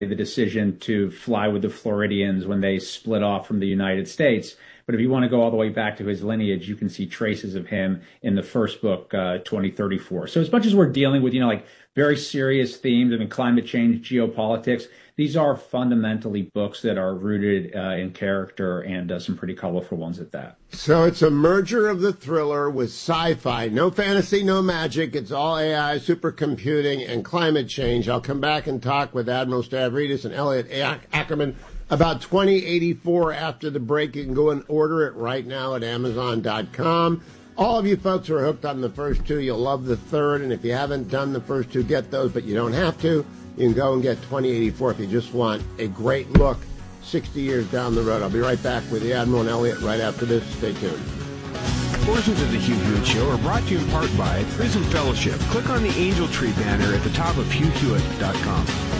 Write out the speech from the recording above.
the decision to fly with the Floridians when they split off from the United States. But if you want to go all the way back to his lineage, you can see traces of him in the first book, 2034. So as much as we're dealing with, like very serious themes, climate change, geopolitics, these are fundamentally books that are rooted in character and some pretty colorful ones at that. So it's a merger of the thriller with sci-fi. No fantasy, no magic. It's all AI, supercomputing, and climate change. I'll come back and talk with Admiral Stavridis and Elliot Ackerman about 2084 after the break. You can go and order it right now at Amazon.com. All of you folks who are hooked on the first two, you'll love the third. And if you haven't done the first two, get those, but you don't have to. You can go and get 2084 if you just want a great look 60 years down the road. I'll be right back with the Admiral and Elliot right after this. Stay tuned. Portions of the Hugh Hewitt Show are brought to you in part by Prison Fellowship. Click on the Angel Tree banner at the top of HughHewitt.com.